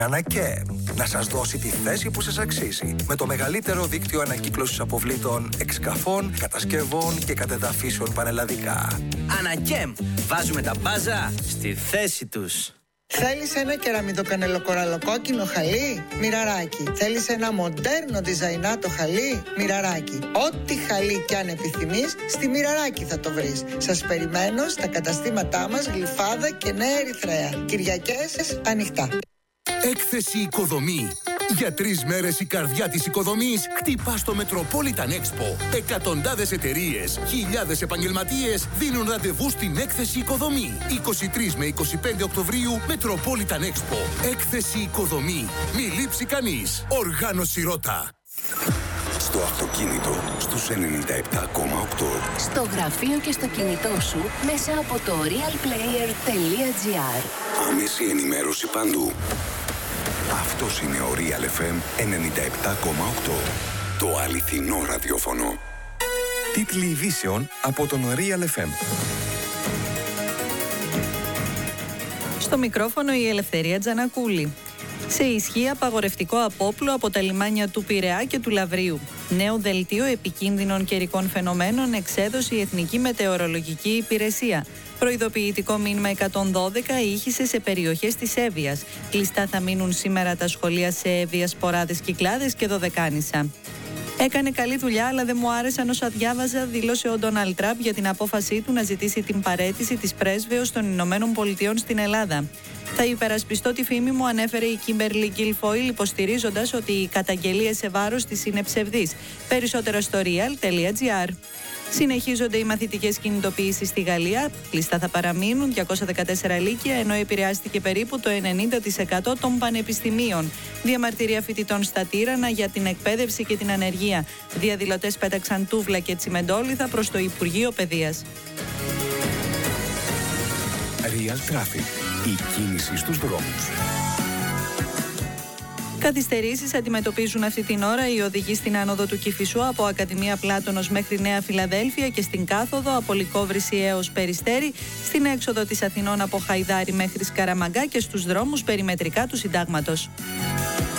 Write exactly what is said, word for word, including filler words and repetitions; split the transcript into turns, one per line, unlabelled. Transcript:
Ανακέ, να σας δώσει τη θέση που σας αξίζει με το μεγαλύτερο δίκτυο ανακύκλωσης αποβλήτων, εξκαφών, κατασκευών και κατεδαφίσεων πανελλαδικά.
Ανακέμ, βάζουμε τα μπάζα στη θέση τους.
Θέλεις ένα κεραμιδοκανελοκοραλοκόκκινο χαλί? Μοιραράκι. Θέλεις ένα μοντέρνο διζαϊνάτο χαλί? Μοιραράκι. Ό,τι χαλί κι αν επιθυμείς, στη Μοιραράκι θα το βρεις. Σας περιμένω στα καταστήματά μας Γλυφάδα και Νέα Ερυθρέα. Κυριακές ανοιχτά.
Έκθεση Οικοδομή. Για τρεις μέρες η καρδιά της οικοδομής χτυπά στο Metropolitan Expo. Εκατοντάδες εταιρείες, χιλιάδες επαγγελματίες δίνουν ραντεβού στην Έκθεση Οικοδομή. είκοσι τρεις με είκοσι πέντε Οκτωβρίου Metropolitan Expo. Έκθεση Οικοδομή. Μη λείψει κανείς. Οργάνωση Ρώτα.
Στο αυτοκίνητο στους ενενήντα επτά κόμμα οκτώ.
Στο γραφείο και στο κινητό σου μέσα από το realplayer τελεία gr.
Άμεση ενημέρωση παντού. Αυτός είναι ο Real εφ εμ ενενήντα επτά κόμμα οκτώ. Το αληθινό ραδιόφωνο. Τίτλοι ειδήσεων από τον Real εφ εμ.
Στο μικρόφωνο η Ελευθερία Τζανακούλη. Σε ισχύ απαγορευτικό απόπλου από τα λιμάνια του Πειραιά και του Λαβρίου. Νέο δελτίο επικίνδυνων καιρικών φαινομένων εξέδωσε η Εθνική Μετεωρολογική Υπηρεσία. Προειδοποιητικό μήνυμα εκατόν δώδεκα ήχησε σε περιοχές της Εύβοιας. Κλειστά θα μείνουν σήμερα τα σχολεία σε Εύβοια, Σποράδες, Κυκλάδες και Δωδεκάνησα. Έκανε καλή δουλειά, αλλά δεν μου άρεσαν όσα διάβαζα, δήλωσε ο Ντόναλντ Τραμπ για την απόφασή του να ζητήσει την παραίτηση της πρέσβεως των Ηνωμένων Πολιτειών στην Ελλάδα. Θα υπερασπιστώ τη φήμη μου, ανέφερε η Κίμπερλι Γκίλφοιλ, υποστηρίζοντας ότι οι καταγγελίες σε βάρος της είναι ψευδείς. Περισσότερα στο real τελεία gr. Συνεχίζονται οι μαθητικές κινητοποιήσεις στη Γαλλία. Κλειστά θα παραμείνουν διακόσια δεκατέσσερα λύκεια, ενώ επηρεάστηκε περίπου το ενενήντα τοις εκατό των πανεπιστημίων. Διαμαρτυρία φοιτητών στα Τύρανα για την εκπαίδευση και την ανεργία. Διαδηλωτές πέταξαν τούβλα και τσιμεντόλιθα προς το Υπουργείο Παιδείας.
Real Traffic. Η κίνηση στους δρόμους.
Καθυστερήσεις αντιμετωπίζουν αυτή την ώρα οι οδηγοί στην άνοδο του Κηφισού από Ακαδημία Πλάτωνος μέχρι Νέα Φιλαδέλφια και στην κάθοδο από Λυκόβρηση έως Περιστέρι, στην έξοδο της Αθηνών από Χαϊδάρι μέχρι Σκαραμαγκά και στους δρόμους περιμετρικά του Συντάγματος.